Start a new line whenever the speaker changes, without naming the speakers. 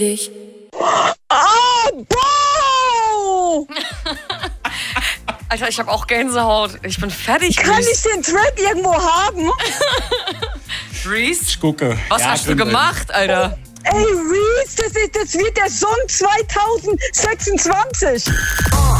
Dich.
Boah!
Alter, ich habe auch Gänsehaut. Ich bin fertig.
Kann ich den Track irgendwo haben?
Reese?
Ich gucke.
Was hast du gemacht, Alter?
Ey, Reese, das wird der Song 2026.